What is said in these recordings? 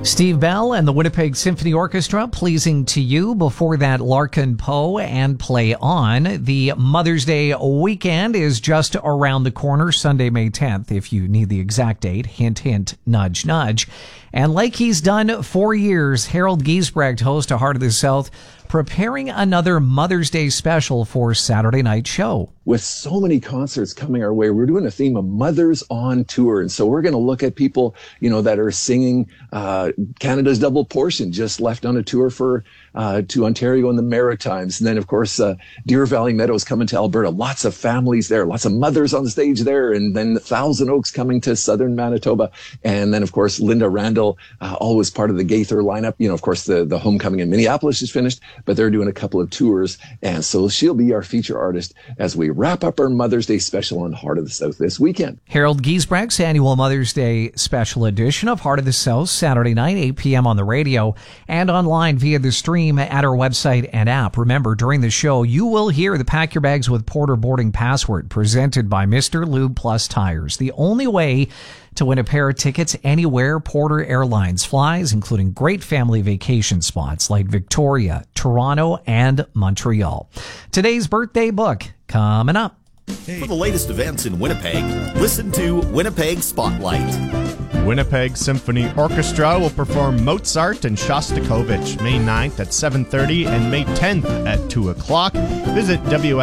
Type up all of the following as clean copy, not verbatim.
Steve Bell and the Winnipeg Symphony Orchestra pleasing to you. Before that, Larkin Poe and Play On. The Mother's Day weekend is just around the corner, Sunday, May 10th, if you need the exact date. Hint, hint, nudge, nudge. And like he's done for years, Harold Giesbrecht, host of Heart of the South, preparing another Mother's Day special for Saturday night show. With so many concerts coming our way, we're doing a theme of Mothers on Tour. And so we're going to look at people, that are singing Canada's Double Portion, just left on a tour for to Ontario and the Maritimes. And then, of course, Deer Valley Meadows coming to Alberta. Lots of families there, lots of mothers on stage there. And then Thousand Oaks coming to southern Manitoba. And then, of course, Linda Randall, always part of the Gaither lineup. Of course, the homecoming in Minneapolis is finished, but they're doing a couple of tours. And so she'll be our feature artist as we wrap up our Mother's Day special on Heart of the South this weekend. Harold Giesbrecht's annual Mother's Day special edition of Heart of the South, Saturday night, 8 p.m. on the radio and online via the stream at our website and app. Remember, during the show, you will hear the Pack Your Bags with Porter boarding password presented by Mr. Lube Plus Tires. The only way to win a pair of tickets anywhere Porter Airlines flies, including great family vacation spots like Victoria, Toronto, and Montreal. Today's birthday book coming up. For the latest events in Winnipeg, listen to Winnipeg Spotlight. Winnipeg Symphony Orchestra will perform Mozart and Shostakovich May 9th at 7:30 and May 10th at 2 o'clock. Visit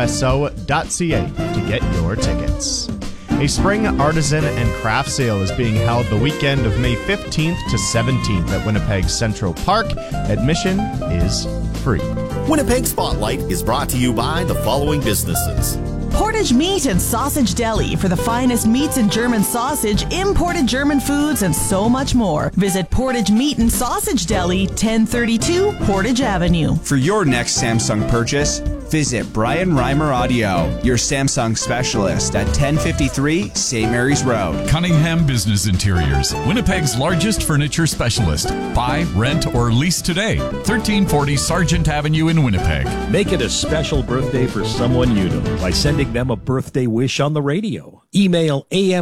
wso.ca to get your tickets. A spring artisan and craft sale is being held the weekend of May 15th to 17th at Winnipeg Central Park. Admission is free. Winnipeg Spotlight is brought to you by the following businesses. Portage Meat and Sausage Deli for the finest meats and German sausage, imported German foods, and so much more. Visit Portage Meat and Sausage Deli, 1032 Portage Avenue. For your next Samsung purchase, visit Brian Reimer Audio, your Samsung specialist at 1053 St. Mary's Road. Cunningham Business Interiors, Winnipeg's largest furniture specialist. Buy, rent, or lease today. 1340 Sargent Avenue in Winnipeg. Make it a special birthday for someone you know by sending them a birthday wish on the radio. Email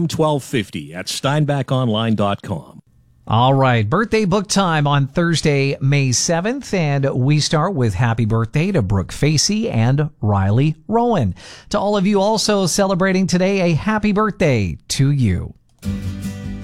am1250@steinbachonline.com. All right, birthday book time on Thursday, May 7th, and we start with happy birthday to Brooke Facey and Riley Rowan. To all of you also celebrating today, a happy birthday to you.